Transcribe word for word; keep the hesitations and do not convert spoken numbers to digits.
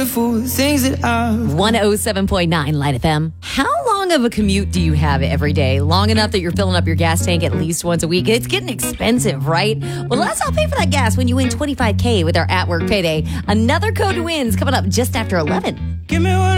beautiful things that I've one oh seven point nine Light F M. How long of a commute do you have every day? Long enough that you're filling up your gas tank at least once a week? It's getting expensive, right? Well, let's all pay for that gas when you win twenty-five K with our at work payday. Another code to wins coming up just after eleven. give me one.